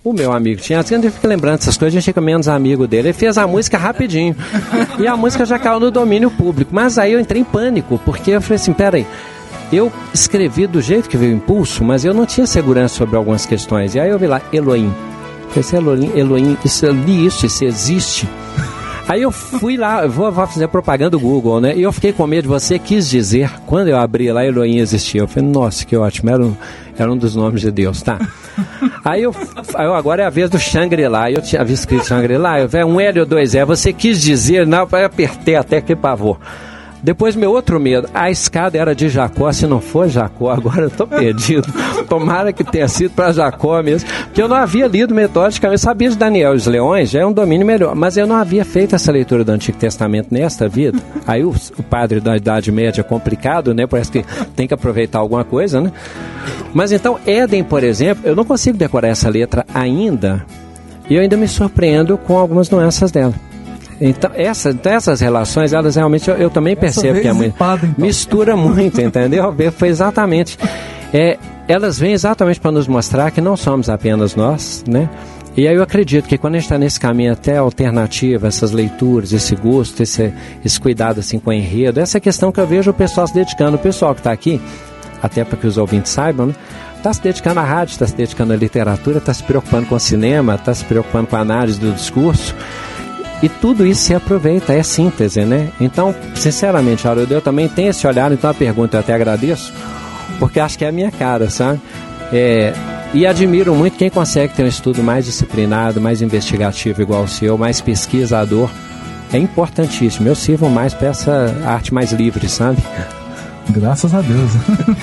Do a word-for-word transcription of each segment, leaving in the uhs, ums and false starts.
O meu amigo tinha, assim, eu fico lembrando dessas coisas, a gente fica menos amigo dele. Ele fez a música rapidinho. E a música já caiu no domínio público. Mas aí eu entrei em pânico, porque eu falei assim, peraí, eu escrevi do jeito que veio o impulso, mas eu não tinha segurança sobre algumas questões. E aí eu vi lá, Elohim. Eu falei, Elohim, Elohim, isso, eu li isso, isso existe. Aí eu fui lá, eu vou, vou fazer propaganda do Google, né? E eu fiquei com medo de você quis dizer, quando eu abri lá, Elohim existia. Eu falei, nossa, que ótimo, era um, era um dos nomes de Deus, tá? Aí eu, eu agora é a vez do Shangri-La, eu tinha visto escrito Shangri-La, eu falei, um L ou dois E, você quis dizer, não, eu apertei até que pavor. Depois, meu outro medo, a escada era de Jacó, se não for Jacó, agora eu estou perdido. Tomara que tenha sido para Jacó mesmo, porque eu não havia lido metodicamente, eu sabia de Daniel e os leões, já é um domínio melhor, mas eu não havia feito essa leitura do Antigo Testamento nesta vida. Aí o, o padre da Idade Média é complicado, né? Parece que tem que aproveitar alguma coisa, né? Mas então, Éden, por exemplo, eu não consigo decorar essa letra ainda, e eu ainda me surpreendo com algumas nuances dela. Então, essa, então essas relações, elas realmente, eu, eu também percebo que a mãe então. mistura muito, entendeu? Foi exatamente, é, elas vêm exatamente para nos mostrar que não somos apenas nós, né? E aí eu acredito que quando a gente está nesse caminho até alternativa, essas leituras, esse gosto, esse, esse cuidado assim com o enredo, essa questão que eu vejo o pessoal se dedicando, o pessoal que está aqui, até para que os ouvintes saibam, né? Está se dedicando à rádio, está se dedicando à literatura, está se preocupando com o cinema, está se preocupando com a análise do discurso. E tudo isso se aproveita, é síntese, né? Então, sinceramente, Haroldo, eu também tenho esse olhar, então a pergunta eu até agradeço, porque acho que é a minha cara, sabe? É, e admiro muito quem consegue ter um estudo mais disciplinado, mais investigativo igual o seu, mais pesquisador. É importantíssimo. Eu sirvo mais para essa arte mais livre, sabe? Graças a Deus.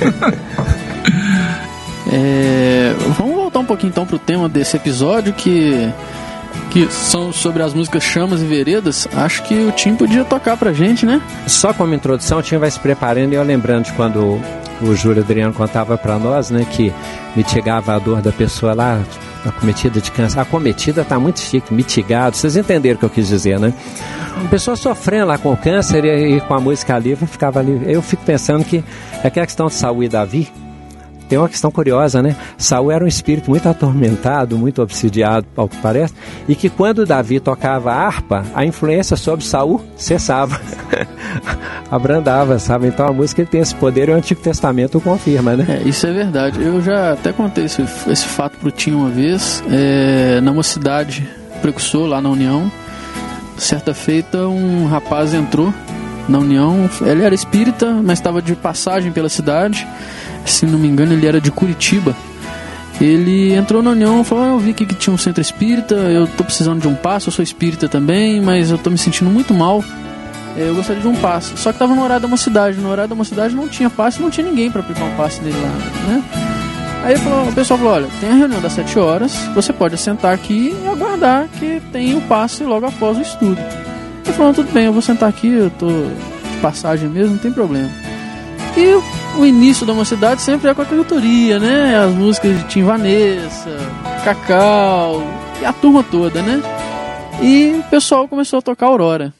é, vamos voltar um pouquinho então para o tema desse episódio, que... que são sobre as músicas Chamas e Veredas. Acho que o Tim podia tocar pra gente, né? Só como introdução, o Tim vai se preparando e eu lembrando de quando o Júlio Adriano contava pra nós, né, que mitigava a dor da pessoa lá, acometida de câncer. A acometida tá muito chique, mitigado, vocês entenderam o que eu quis dizer, né? A pessoa sofrendo lá com o câncer e, e com a música livre, ficava ali. Eu fico pensando que é aquela questão de Saul e Davi. Tem uma questão curiosa, né? Saul era um espírito muito atormentado, muito obsidiado, ao que parece, e que quando Davi tocava a harpa, a influência sobre Saul cessava, abrandava, sabe? Então a música tem esse poder e o Antigo Testamento o confirma, né? É, isso é verdade. Eu já até contei esse, esse fato pro Tim uma vez, é, na mocidade precursor, lá na União. Certa feita, um rapaz entrou na União, ele era espírita, mas estava de passagem pela cidade. Se não me engano, ele era de Curitiba. Ele entrou na União e falou, ah, eu vi aqui que tinha um centro espírita, eu tô precisando de um passe, eu sou espírita também, mas eu tô me sentindo muito mal, eu gostaria de um passe. Só que tava no horário da mocidade, no horário da mocidade não tinha passe, não tinha ninguém para aplicar um passe dele lá, né? Aí falou, o pessoal falou, olha, tem a reunião das sete horas, você pode sentar aqui e aguardar que tem o passe logo após o estudo. Ele falou, tudo bem, eu vou sentar aqui, eu tô de passagem mesmo, não tem problema. E o início da mocidade sempre é com a cantoria, né? As músicas de Tim Vanessa, Cacau e a turma toda, né? E o pessoal começou a tocar Aurora.